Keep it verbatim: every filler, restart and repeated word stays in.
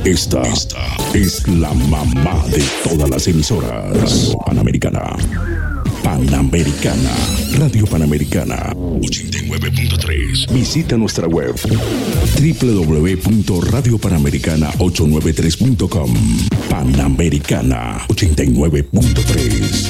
Esta, Esta es la mamá de todas las emisoras. Radio Panamericana. Panamericana. Radio Panamericana. ochenta y nueve punto tres. Visita nuestra web doble u doble u doble u punto radio panamericana ochocientos noventa y tres punto com. Panamericana ochenta y nueve punto tres.